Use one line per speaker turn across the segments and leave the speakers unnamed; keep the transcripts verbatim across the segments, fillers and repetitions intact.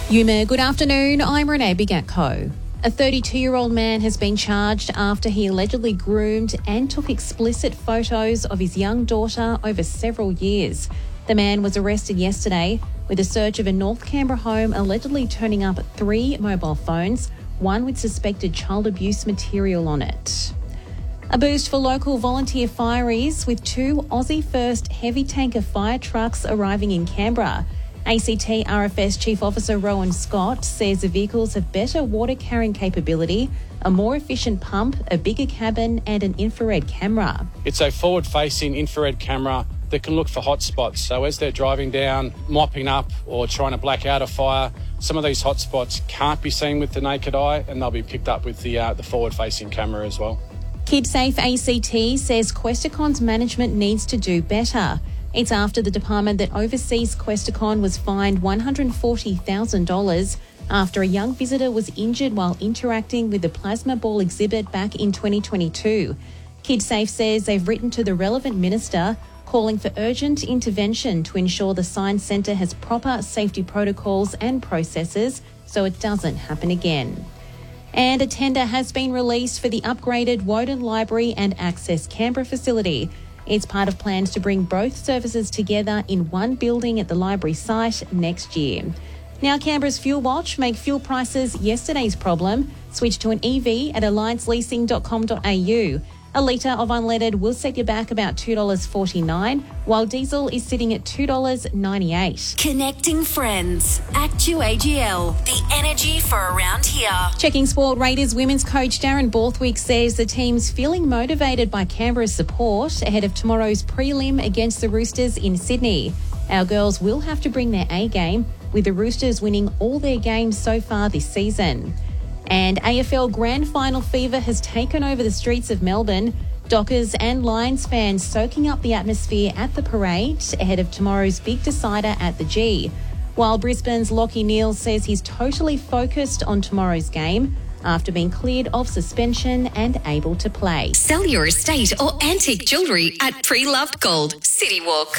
Yuma, good afternoon. I'm Renee Bigatko. A thirty-two-year-old man has been charged after he allegedly groomed and took explicit photos of his young daughter over several years. The man was arrested yesterday with a search of a North Canberra home allegedly turning up three mobile phones, one with suspected child abuse material on it. A boost for local volunteer fireys with two Aussie First heavy tanker fire trucks arriving in Canberra. A C T R F S Chief Officer Rowan Scott says the vehicles have better water carrying capability, a more efficient pump, a bigger cabin and an infrared camera.
It's a forward-facing infrared camera that can look for hot spots. So as they're driving down, mopping up or trying to black out a fire, some of these hot spots can't be seen with the naked eye and they'll be picked up with the, uh, the forward-facing camera as well.
KidSafe A C T says Questacon's management needs to do better. It's after the department that oversees Questacon was fined one hundred forty thousand dollars after a young visitor was injured while interacting with the plasma ball exhibit back in twenty twenty-two. KidSafe says they've written to the relevant minister calling for urgent intervention to ensure the Science Centre has proper safety protocols and processes so it doesn't happen again. And a tender has been released for the upgraded Woden Library and Access Canberra facility. It's part of plans to bring both services together in one building at the library site next year. Now, Canberra's Fuel Watch make fuel prices yesterday's problem. Switch to an E V at alliance leasing dot com dot a u. A litre of unleaded will set you back about two dollars forty-nine, while diesel is sitting at two dollars ninety-eight.
Connecting friends. Actu A G L. The energy for around here.
Checking sport, Raiders women's coach Darren Borthwick says the team's feeling motivated by Canberra's support ahead of tomorrow's prelim against the Roosters in Sydney. Our girls will have to bring their A game, with the Roosters winning all their games so far this season. And A F L Grand Final fever has taken over the streets of Melbourne. Dockers and Lions fans soaking up the atmosphere at the parade ahead of tomorrow's big decider at the G. While Brisbane's Lachie Neale says he's totally focused on tomorrow's game after being cleared of suspension and able to play.
Sell your estate or antique jewellery at Pre-Loved Gold, City Walk.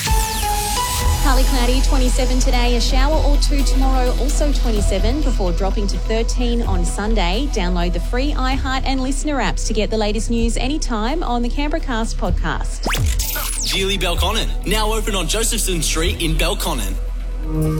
Partly cloudy, twenty-seven today, a shower or two tomorrow, also twenty-seven, before dropping to thirteen on Sunday. Download the free iHeart and Listener apps to get the latest news anytime on the Canberra Cast podcast.
Geely Belconnen, now open on Josephson Street in Belconnen.